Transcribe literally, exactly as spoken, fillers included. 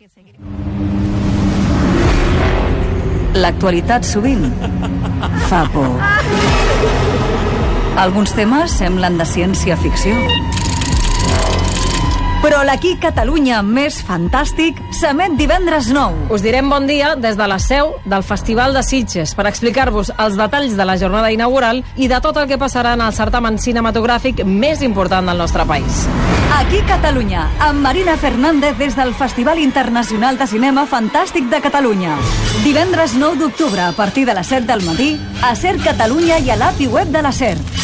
L'actualitat sovint fa por. Alguns temes semblen de ciència-ficció. Però l'Aquí Catalunya més fantàstic s'emet divendres nou. Us direm bon dia des de la seu del Festival de Sitges per explicar-vos els detalls de la jornada inaugural i de tot el que passarà en el certamen cinematogràfic més important del nostre país. Aquí Catalunya, amb Marina Fernández des del Festival Internacional de Cinema Fantàstic de Catalunya. Divendres nou d'octubre a partir de les set del matí a SER Catalunya i a l'A P I web de la SER.